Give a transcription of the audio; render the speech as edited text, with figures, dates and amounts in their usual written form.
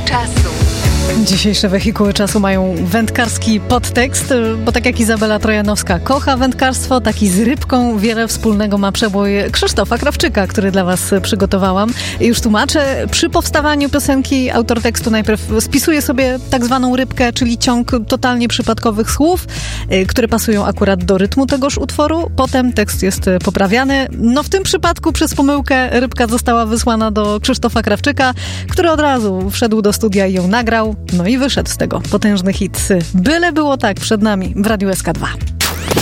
czasu. Dzisiejsze wehikuły czasu mają wędkarski podtekst, bo tak jak Izabela Trojanowska kocha wędkarstwo, tak i z rybką wiele wspólnego ma przebój Krzysztofa Krawczyka, który dla was przygotowałam. Już tłumaczę, przy powstawaniu piosenki autor tekstu najpierw spisuje sobie tak zwaną rybkę, czyli ciąg totalnie przypadkowych słów, które pasują akurat do rytmu tegoż utworu. Potem tekst jest poprawiany. No w tym przypadku przez pomyłkę rybka została wysłana do Krzysztofa Krawczyka, który od razu wszedł do studia i ją nagrał. No i wyszedł z tego potężny hit. Byle było tak przed nami w Radiu SK2.